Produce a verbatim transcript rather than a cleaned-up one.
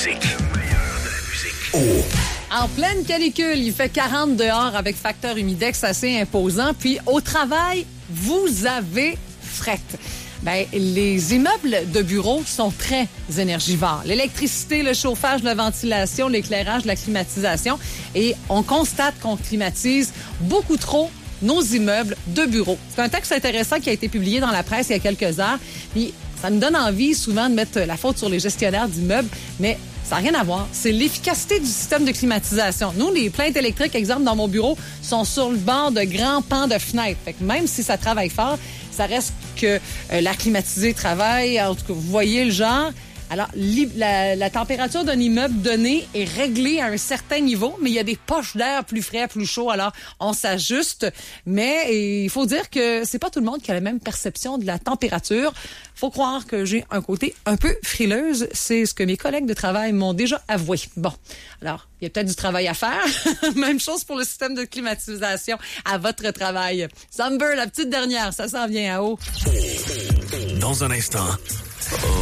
musique. Le meilleur de la musique. Oh. En pleine canicule, il fait quarante dehors avec facteur humidex assez imposant. Puis au travail, vous avez frette. Ben, les immeubles de bureaux sont très énergivores. L'électricité, le chauffage, la ventilation, l'éclairage, la climatisation. Et on constate qu'on climatise beaucoup trop nos immeubles de bureaux. C'est un texte intéressant qui a été publié dans la presse il y a quelques heures. Puis ça nous donne envie souvent de mettre la faute sur les gestionnaires d'immeubles, mais ça n'a rien à voir. C'est l'efficacité du système de climatisation. Nous, les plaintes électriques, exemple, dans mon bureau, sont sur le bord de grands pans de fenêtres. Fait que même si ça travaille fort, ça reste que euh, l'air climatisé travaille. En tout cas, vous voyez le genre. Alors, la, la température d'un immeuble donné est réglée à un certain niveau, mais il y a des poches d'air plus frais, plus chauds, alors on s'ajuste. Mais il faut dire que c'est pas tout le monde qui a la même perception de la température. Faut croire que j'ai un côté un peu frileuse. C'est ce que mes collègues de travail m'ont déjà avoué. Bon, alors, il y a peut-être du travail à faire. Même chose pour le système de climatisation à votre travail. Summer, la petite dernière, ça s'en vient à haut. Dans un instant... Oh.